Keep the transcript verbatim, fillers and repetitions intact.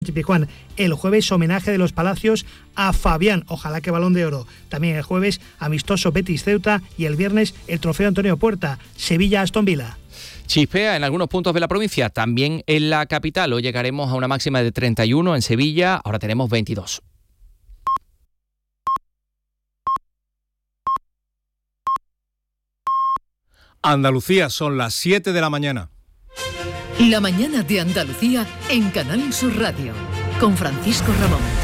Pizjuán. El jueves, homenaje de los Palacios a Fabián, ojalá que Balón de Oro. También el jueves, amistoso Betis Ceuta, y el viernes el trofeo Antonio Puerta, Sevilla Aston Villa. Chispea en algunos puntos de la provincia, también en la capital. Hoy llegaremos a una máxima de treinta y uno en Sevilla, ahora tenemos veintidós. Andalucía, son las siete de la mañana. La mañana de Andalucía en Canal Sur Radio, con Francisco Ramón.